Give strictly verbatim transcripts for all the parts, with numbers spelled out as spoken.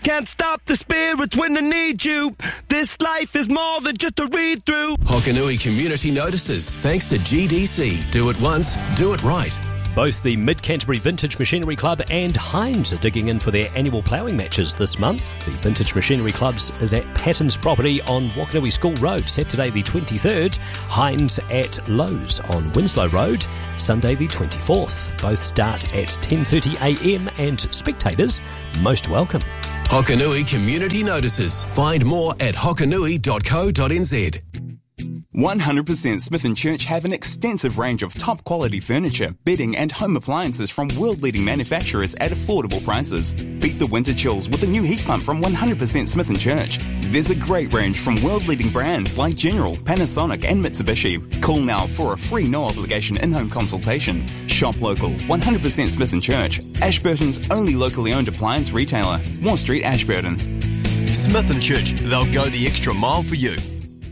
Can't stop the spirits when they need you. This life is more than just a read-through. Hokanui Community Notices, thanks to G D C. Do it once, do it right. Both the Mid-Canterbury Vintage Machinery Club and Hines are digging in for their annual ploughing matches this month. The Vintage Machinery Clubs is at Patton's property on Wakanui School Road, Saturday the twenty-third. Hines at Lowe's on Winslow Road, Sunday the twenty-fourth. Both start at ten thirty a m and spectators most welcome. Hokanui Community Notices. Find more at hokanui dot co dot n z. one hundred percent Smith and Church have an extensive range of top quality furniture, bedding and home appliances from world-leading manufacturers at affordable prices. Beat the winter chills with a new heat pump from one hundred percent Smith and Church. There's a great range from world-leading brands like General, Panasonic and Mitsubishi. Call now for a free no-obligation in-home consultation. Shop local, one hundred percent Smith and Church, Ashburton's only locally owned appliance retailer. Moore Street, Ashburton. Smith and Church, they'll go the extra mile for you.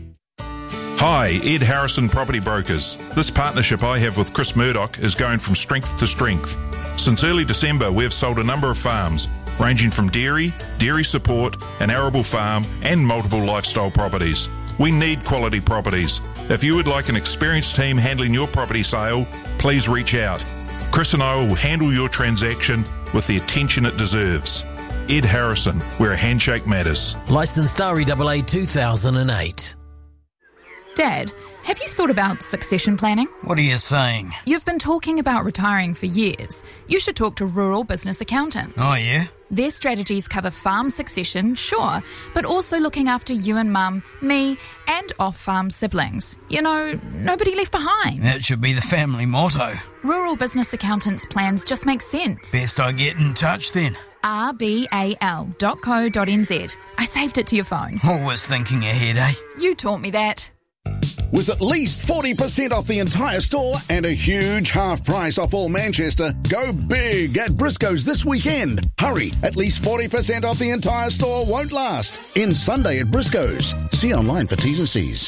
Hi, Ed Harrison Property Brokers. This partnership I have with Chris Murdoch is going from strength to strength. Since early December, we have sold a number of farms, ranging from dairy, dairy support, an arable farm, and multiple lifestyle properties. We need quality properties. If you would like an experienced team handling your property sale, please reach out. Chris and I will handle your transaction with the attention it deserves. Ed Harrison, where a handshake matters. Licensed R E A A two thousand eight. Dad, have you thought about succession planning? What are you saying? You've been talking about retiring for years. You should talk to Rural Business Accountants. Oh, yeah? Their strategies cover farm succession, sure, but also looking after you and Mum, me, and off-farm siblings. You know, nobody left behind. That should be the family motto. Rural Business Accountants plans just make sense. Best I get in touch then. r b a l dot co dot n z. I saved it to your phone. Always thinking ahead, eh? You taught me that. With at least forty percent off the entire store and a huge half price off all Manchester, go big at Briscoe's this weekend. Hurry, at least forty percent off the entire store won't last. In Sunday at Briscoe's. See online for T's and C's.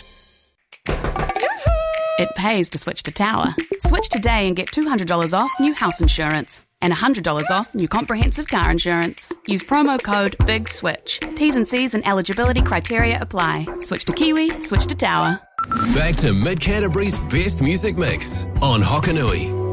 It pays to switch to Tower. Switch today and get two hundred dollars off new house insurance and one hundred dollars off new comprehensive car insurance. Use promo code BIGSWITCH. T's and C's and eligibility criteria apply. Switch to Kiwi, switch to Tower. Back to Mid-Canterbury's best music mix on Hokanui.